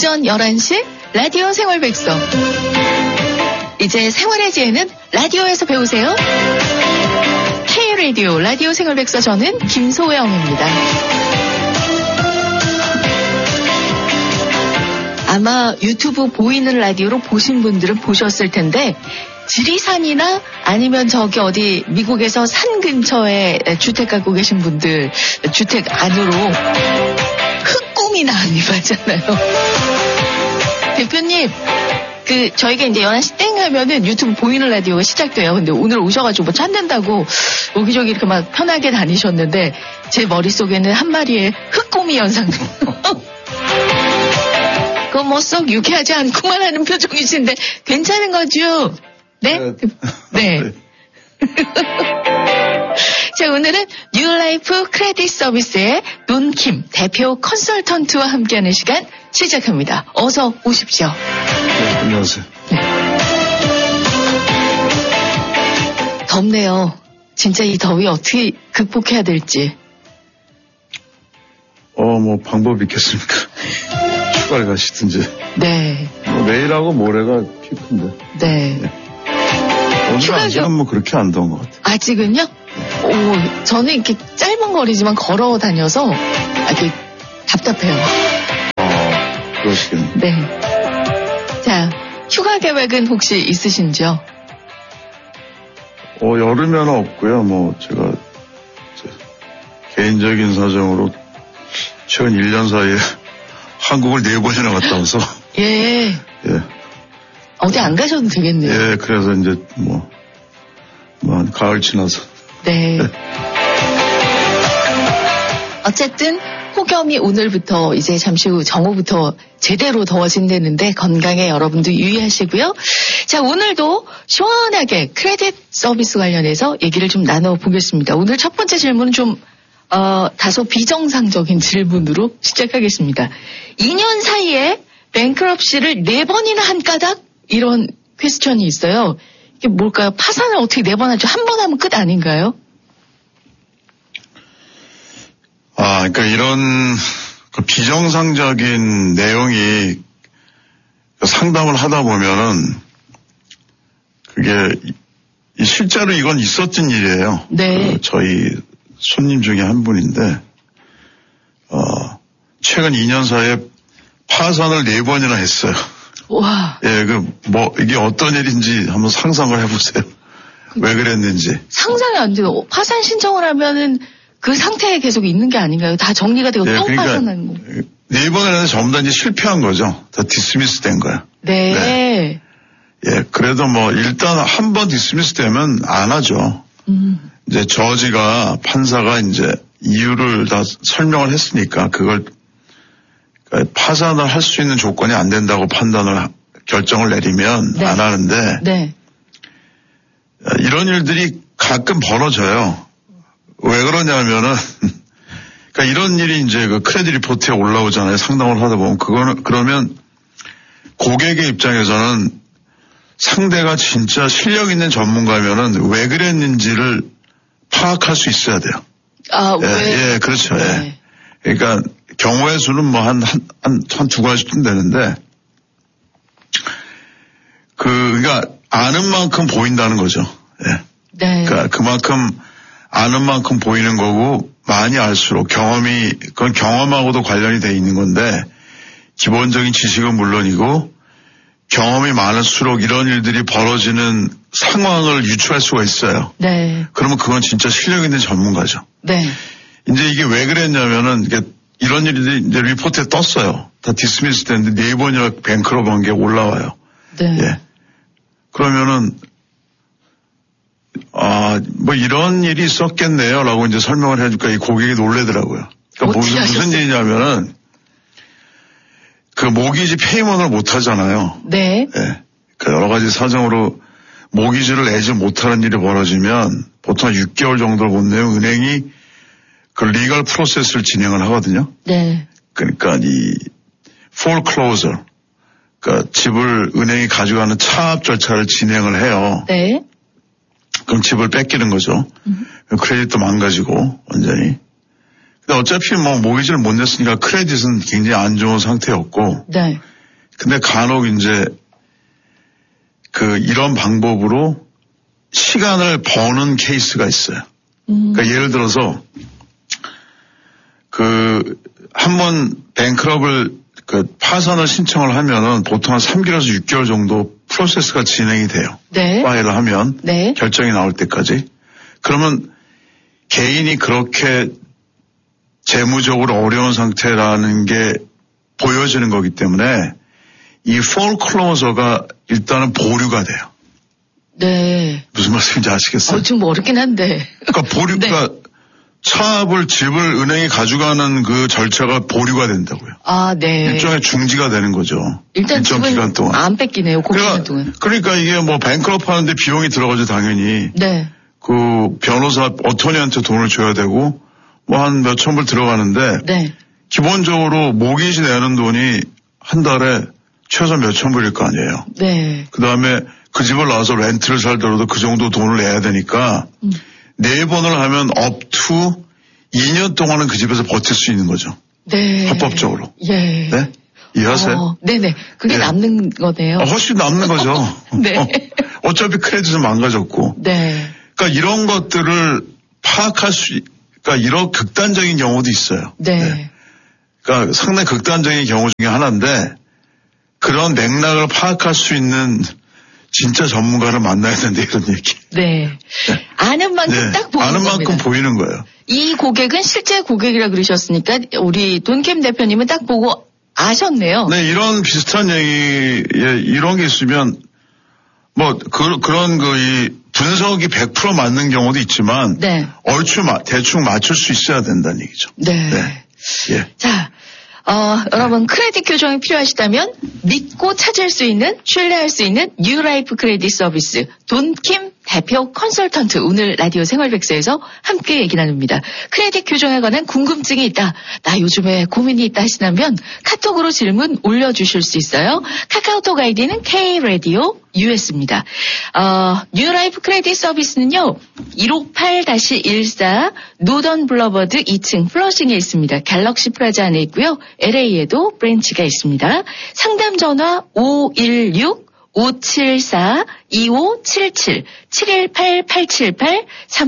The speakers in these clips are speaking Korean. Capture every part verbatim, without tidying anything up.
오전 열한 시 라디오 생활백서. 이제 생활의 지혜는 라디오에서 배우세요. K-라디오 라디오 생활백서, 저는 김소영입니다. 아마 유튜브 보이는 라디오로 보신 분들은 보셨을 텐데, 지리산이나 아니면 저기 어디 미국에서 산 근처에 주택 갖고 계신 분들 주택 안으로 흑곰이 나앉아잖아요. 대표님, 그 저희가 이제 열한 시 땡 하면은 유튜브 보이는 라디오가 시작돼요. 근데 오늘 오셔가지고 뭐 찾는다고 여기저기 이렇게 막 편하게 다니셨는데 제 머릿속에는 한 마리의 흑곰이 연상돼요. 그거 뭐 썩 유쾌하지 않고만 하는 표정이신데 괜찮은 거죠? 네? 네. 자, 오늘은 뉴라이프 크레딧 서비스의 논킴 대표 컨설턴트와 함께하는 시간 시작합니다. 어서 오십시오. 네, 안녕하세요. 네. 덥네요. 진짜 이 더위 어떻게 극복해야 될지. 어, 뭐 방법이 있겠습니까? 휴가를 가시든지. 네. 뭐 내일하고 모레가 피크인데. 네. 네. 오늘 아직은 뭐 그렇게 안 더운 것 같아요. 아직은요? 오, 저는 이렇게 짧은 거리지만 걸어 다녀서 아주 답답해요. 아, 그러시겠네요. 네. 자, 휴가 계획은 혹시 있으신지요? 어, 여름에는 없고요. 뭐 제가 개인적인 사정으로 최근 일 년 사이에 한국을 네 번이나 갔다 와서. 예. 예. 어디 안 가셔도 되겠네요. 예, 그래서 이제 뭐, 뭐 한 가을 지나서. 네. 어쨌든 폭염이 오늘부터 이제 잠시 후 정오부터 제대로 더워진다는데 건강에 여러분도 유의하시고요. 자, 오늘도 시원하게 크레딧 서비스 관련해서 얘기를 좀 나눠보겠습니다. 오늘 첫 번째 질문은 좀 어, 다소 비정상적인 질문으로 시작하겠습니다. 이 년 사이에 뱅크럽시를 네 번이나 한 까닭? 이런 퀘스천이 있어요. 이게 뭘까요? 파산을 어떻게 네 번 하죠? 한 번 하면 끝 아닌가요? 아, 그러니까 이런 그 비정상적인 내용이 상담을 하다 보면은 그게 실제로 이건 있었던 일이에요. 네. 그 저희 손님 중에 한 분인데 어, 최근 이 년 사이에 파산을 네 번이나 했어요. 와. 예, 그, 뭐, 이게 어떤 일인지 한번 상상을 해보세요. 그, 왜 그랬는지. 상상이 안 돼요. 파산 신청을 하면은 그 상태에 계속 있는 게 아닌가요? 다 정리가 되고 예, 또 그러니까 파산하는 거. 네 번을 해서 전부 다 이제 실패한 거죠. 다 디스미스 된 거야. 네. 네. 예, 그래도 뭐, 일단 한 번 디스미스 되면 안 하죠. 음. 이제 저지가, 판사가 이제 이유를 다 설명을 했으니까 그걸 파산을 할 수 있는 조건이 안 된다고 판단을, 결정을 내리면 네. 안 하는데, 네. 이런 일들이 가끔 벌어져요. 왜 그러냐면은, 그러니까 이런 일이 이제 그 크레딧 리포트에 올라오잖아요. 상담을 하다 보면. 그거는, 그러면 고객의 입장에서는 상대가 진짜 실력 있는 전문가면은 왜 그랬는지를 파악할 수 있어야 돼요. 아, 예, 왜? 예, 그렇죠. 네. 예. 그러니까 경우의 수는 뭐 한, 한, 한, 한 두 가지쯤 되는데, 그, 그러니까 아는 만큼 보인다는 거죠. 예. 네. 그러니까 그만큼 아는 만큼 보이는 거고, 많이 알수록 경험이, 그건 경험하고도 관련이 돼 있는 건데, 기본적인 지식은 물론이고, 경험이 많을수록 이런 일들이 벌어지는 상황을 유추할 수가 있어요. 네. 그러면 그건 진짜 실력 있는 전문가죠. 네. 이제 이게 왜 그랬냐면은, 이게 이런 일들이 이제 리포트에 떴어요. 다 디스미스 됐는데 네 번이나 뱅크럽 한 게 올라와요. 네. 예. 그러면은, 아, 뭐 이런 일이 있었겠네요. 라고 이제 설명을 해주니까 이 고객이 놀래더라고요. 그러니까 무슨, 무슨 일이냐면은, 그 모기지 페이먼을 못 하잖아요. 네. 예. 그 여러 가지 사정으로 모기지를 내지 못하는 일이 벌어지면 보통 육 개월 정도를 못 내면 은행이 그 리걸 프로세스를 진행을 하거든요. 네. 그러니까 이 foreclosure, 그러니까 집을 은행이 가져가는 차압 절차를 진행을 해요. 네. 그럼 집을 뺏기는 거죠. 음. 크레딧도 망가지고 완전히. 근데 어차피 뭐 모기지를 못 냈으니까 크레딧은 굉장히 안 좋은 상태였고. 네. 근데 간혹 이제 그 이런 방법으로 시간을 버는 케이스가 있어요. 음. 그러니까 예를 들어서 그 한 번 뱅크럽을 그 파산을 신청을 하면은 보통 한 삼 개월에서 육 개월 정도 프로세스가 진행이 돼요. 네. 파일을 하면 네. 결정이 나올 때까지. 그러면 개인이 그렇게 재무적으로 어려운 상태라는 게 보여지는 거기 때문에 이 foreclosure가 일단은 보류가 돼요. 네. 무슨 말씀인지 아시겠어요? 어, 좀 어렵긴 한데. 그러니까 보류가 네. 차압을 집을 은행에 가져가는 그 절차가 보류가 된다고요. 아, 네. 일종의 중지가 되는 거죠. 일단 일정 기간 동안. 안 뺏기네요. 그 그러니까, 기간 동안. 그러니까 이게 뭐 뱅크럽 하는데 비용이 들어가죠, 당연히. 네. 그 변호사 어토니한테 돈을 줘야 되고 뭐 한 몇천 불 들어가는데 네. 기본적으로 모기지 내는 돈이 한 달에 최소 몇천 불일 거 아니에요. 네. 그다음에 그 집을 나와서 렌트를 살더라도 그 정도 돈을 내야 되니까 음. 네 번을 하면 업투 이 년 동안은 그 집에서 버틸 수 있는 거죠. 네. 합법적으로. 예. 네? 이해하세요? 어, 네네. 그게 네. 남는 거네요. 아, 훨씬 남는 거죠. 네. 어, 어차피 크레딧은 망가졌고. 네. 그러니까 이런 것들을 파악할 수, 그러니까 이런 극단적인 경우도 있어요. 네. 네. 그러니까 상당히 극단적인 경우 중에 하나인데 그런 맥락을 파악할 수 있는 진짜 전문가를 만나야 된다 이런 얘기. 네. 네. 아는 만큼 네. 딱 보이는 아는 겁니다. 만큼 보이는 거예요. 이 고객은 실제 고객이라 그러셨으니까 우리 돈캠 대표님은 딱 보고 아셨네요. 네, 이런 비슷한 얘기, 예, 이런 게 있으면 뭐 그, 그런 그 이 분석이 백 퍼센트 맞는 경우도 있지만 네. 얼추 마, 대충 맞출 수 있어야 된다는 얘기죠. 네. 네. 예. 자. 어, 여러분 크레딧 교정이 필요하시다면 믿고 찾을 수 있는 신뢰할 수 있는 뉴라이프 크레딧 서비스 돈킴 대표 컨설턴트 오늘 라디오 생활백서에서 함께 얘기 나눕니다. 크레딧 교정에 관한 궁금증이 있다. 나 요즘에 고민이 있다 하시다면 카톡으로 질문 올려주실 수 있어요. 카카오톡 아이디는 K-Radio 유에스입니다. 어, 뉴라이프 크레딧 서비스는요. 일오팔 일사 노던 블러버드 이 층 플러싱에 있습니다. 갤럭시 프라자 안에 있고요. 엘에이에도 브랜치가 있습니다. 상담 전화 오일육 오칠사 이오칠칠 칠일팔 팔칠팔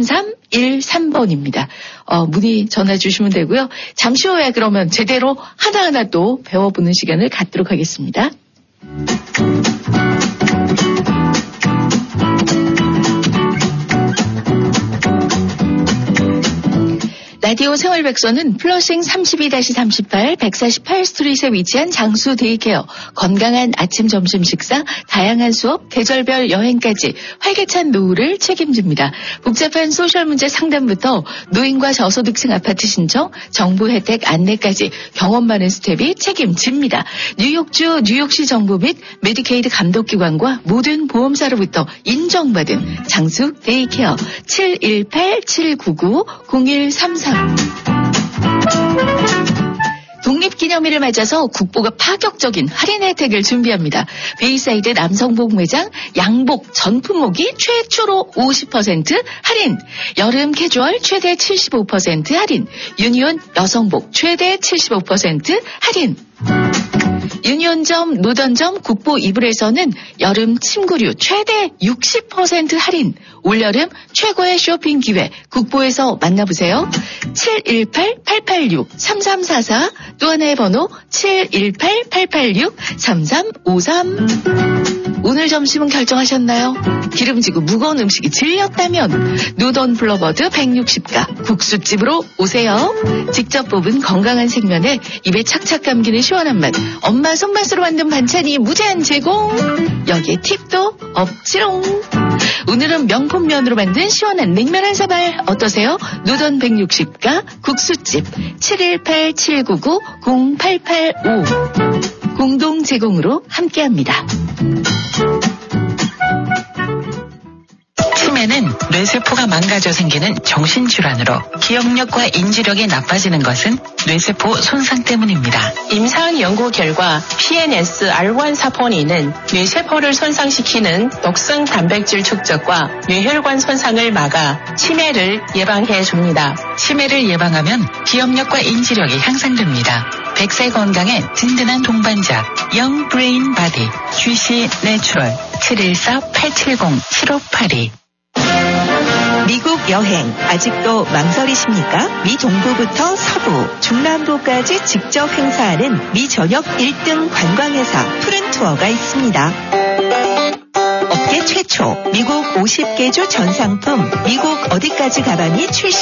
삼삼일삼 번입니다. 어, 문의 전화 주시면 되고요. 잠시 후에 그러면 제대로 하나하나 또 배워보는 시간을 갖도록 하겠습니다. 라디오 생활백서는 플러싱 삼십이 삼십팔 백사십팔 스트릿에 위치한 장수 데이케어, 건강한 아침 점심 식사, 다양한 수업, 계절별 여행까지 활기찬 노후를 책임집니다. 복잡한 소셜 문제 상담부터 노인과 저소득층 아파트 신청, 정부 혜택 안내까지 경험 많은 스텝이 책임집니다. 뉴욕주 뉴욕시 정부 및 메디케이드 감독기관과 모든 보험사로부터 인정받은 장수 데이케어 칠일팔 칠구구 공일삼삼. 독립기념일을 맞아서 국보가 파격적인 할인 혜택을 준비합니다. 베이사이드 남성복 매장 양복 전 품목이 최초로 오십 퍼센트 할인, 여름 캐주얼 최대 칠십오 퍼센트 할인, 유니온 여성복 최대 칠십오 퍼센트 할인. 유니온점, 노던점, 국보 이불에서는 여름 침구류 최대 육십 퍼센트 할인, 올여름 최고의 쇼핑 기회 국보에서 만나보세요. 칠일팔 팔팔육 삼삼사사 또 하나의 번호 칠일팔 팔팔육 삼삼오삼. 오늘 점심은 결정하셨나요? 기름지고 무거운 음식이 질렸다면 노던 블러버드 백육십 가 국수집으로 오세요. 직접 뽑은 건강한 생면에 입에 착착 감기는 시원한 맛, 엄마 손맛으로 만든 반찬이 무제한 제공. 여기에 팁도 없지롱. 오늘은 명품 면으로 만든 시원한 냉면 한 사발 어떠세요? 노던 백육십 가 국수집 칠일팔 칠구구 공팔팔오 공동 제공으로 함께합니다. 치매는 뇌 뇌세포가 망가져 생기는 정신질환으로 기억력과 인지력이 나빠지는 것은 뇌세포 손상 때문입니다. 임상 연구 결과 피엔에스 알 원 사포닌은 뇌세포를 손상시키는 독성 단백질 축적과 뇌혈관 손상을 막아 치매를 예방해 줍니다. 치매를 예방하면 기억력과 인지력이 향상됩니다. 백 세 건강에 든든한 동반자 영 브레인 바디 지씨 내추럴 칠일사 팔칠공 칠오팔이. 미국 여행 아직도 망설이십니까? 미 동부부터 서부, 중남부까지 직접 행사하는 미 전역 일 등 관광회사 푸른투어가 있습니다. 업계 최초 미국 오십 개 주 전상품 미국 어디까지 가방이 출시.